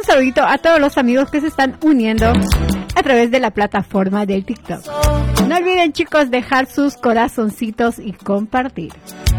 saludito a todos los amigos que se están uniendo a través de la plataforma del TikTok. No olviden, chicos, dejar sus corazoncitos y compartir.